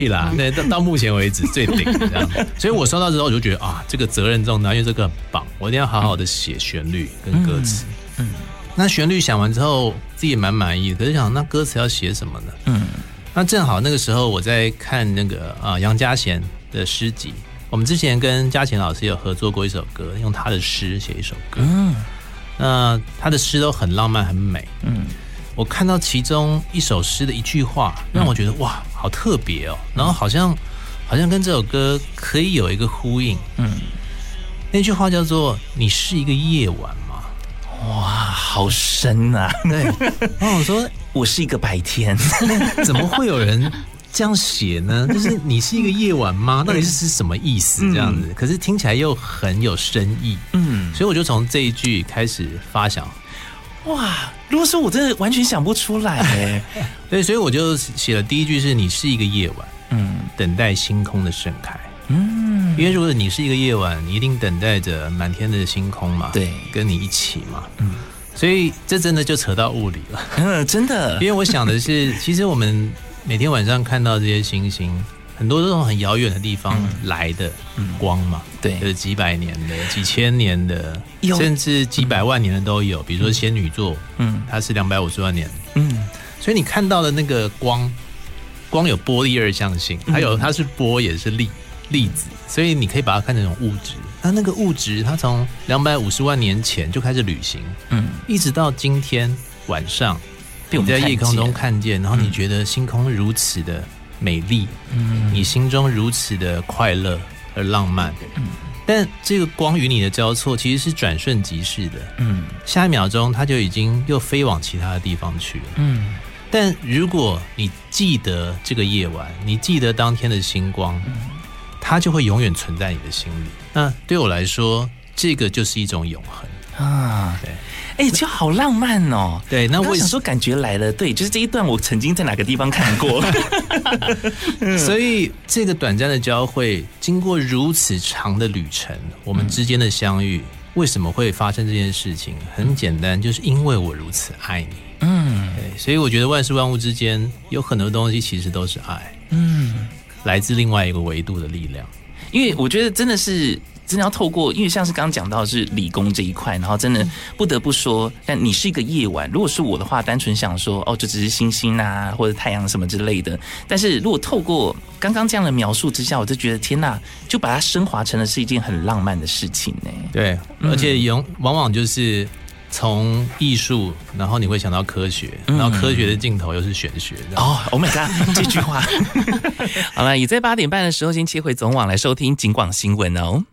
啦，那到目前为止最顶这样。所以我收到之后我就觉得啊，这个责任重大，因为这个很棒，我一定要好好的写旋律跟歌词。那旋律想完之后自己也蛮满意的，可是想那歌词要写什么呢？那正好那个时候我在看那个杨家贤的诗集，我们之前跟家贤老师有合作过一首歌，用他的诗写一首歌。那他的诗都很浪漫很美。我看到其中一首诗的一句话，让我觉得哇，好特别哦。然后好像跟这首歌可以有一个呼应。那句话叫做“你是一个夜晚吗？” 哇，好深啊！ 对，然后我说我是一个白天， 怎么会有人这样写呢？就是你是一个夜晚吗？到底是什么意思？这样子，可是听起来又很有深意。所以我就从这一句开始发想。 哇，如果说我真的完全想不出来哎。 对，所以我就写了第一句是你是一个夜晚，等待星空的盛开。因为如果你是一个夜晚，你一定等待着满天的星空嘛， 对， 跟你一起嘛。所以这真的就扯到物理了。 真的。因为我想的是，其实我们每天晚上看到这些星星，很多都从很遥远的地方来的光嘛， 对， 就是几百年的、几千年的，甚至几百万年的都有。比如说仙女座，它是250万年，所以你看到的那个光有波粒二象性，还有它是波也是粒子，所以你可以把它看成一种物质。那个物质，它从250万年前就开始旅行，一直到今天晚上，你在夜空中看见，然后你觉得星空如此的美丽，你心中如此的快乐而浪漫。但这个光与你的交错其实是转瞬即逝的，下一秒钟它就已经又飞往其他的地方去了。但如果你记得这个夜晚，你记得当天的星光，它就会永远存在你的心里。那对我来说，这个就是一种永恒啊！ 对，就好浪漫哦。 对，那我想说感觉来了，对，就是这一段我曾经在哪个地方看过。 所以这个短暂的交汇，经过如此长的旅程，我们之间的相遇，为什么会发生这件事情？很简单，就是因为我如此爱你。对，所以我觉得万事万物之间有很多东西其实都是爱。来自另外一个维度的力量。 因为我觉得真的要透过，因为像是刚刚讲到的是理工这一块，然后真的不得不说，但你是一个夜晚，如果是我的话，单纯想说就只是星星啊或者太阳什么之类的，但是如果透过刚刚这样的描述之下，我就觉得天哪，就把它升华成了是一件很浪漫的事情呢。 对，而且往往就是从艺术，然后你会想到科学，然后科学的尽头又是玄学。 Oh my god， 这句话。好了，也在8点半的时候，先切回总网来收听警广新闻哦。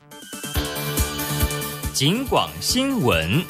警广新闻。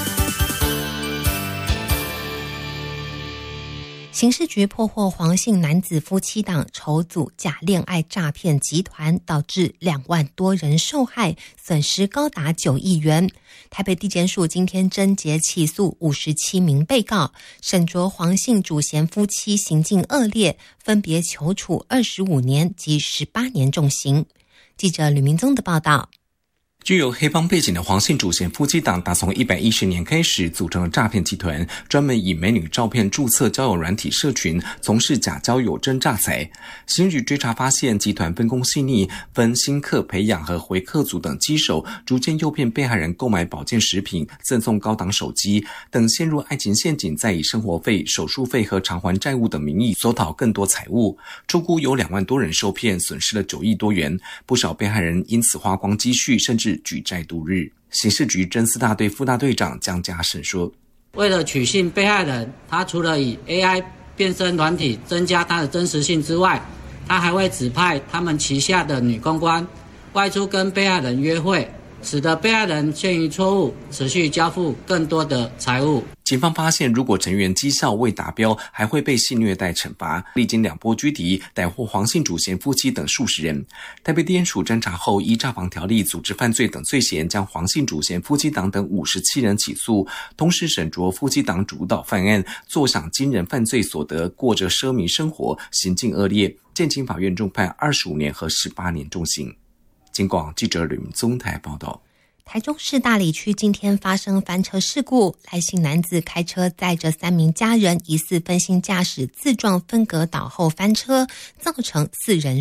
刑事局破获黄姓男子夫妻档筹组假恋爱诈骗集团，导致2万多人受害，损失高达9亿元。台北地检署今天侦结起诉57名被告，审酌黄姓主嫌夫妻行径恶劣，分别求处25年及18年重刑。记者吕明宗的报道。 具有黑帮背景的黄姓主嫌夫妻档，打从110年开始组成了诈骗集团，专门以美女照片注册交友软体社群，从事假交友真诈财。刑局追查发现，集团分工细腻，分新客培养和回客组等机手，逐渐诱骗被害人购买保健食品、赠送高档手机等，陷入爱情陷阱，再以生活费、手术费和偿还债务等名义索讨更多财物。初估有2万多人受骗，损失了9亿多元，不少被害人因此花光积蓄，甚至举债度日。刑事局侦4大队副大队长江家胜说， 为了取信被害人，他除了以 AI 变身软体增加他的真实性之外，他还会指派他们旗下的女公关外出跟被害人约会，使得被害人陷于错误，持续交付更多的财物。 警方发现，如果成员绩效未达标，还会被性虐待惩罚。历经2波拘提，逮获黄姓主嫌夫妻等数十人。台北地检署侦查后，依诈防条例、组织犯罪等罪嫌，将黄姓主嫌夫妻档等57人起诉，同时审酌夫妻档主导犯案，坐享惊人犯罪所得，过着奢靡生活，行径恶劣，建请法院重判25年和18年重刑。警广记者吕明宗台报道。 台中市大里区今天发生翻车事故，赖姓男子开车载着3名家人，疑似分心驾驶自撞分隔岛后翻车，造成4人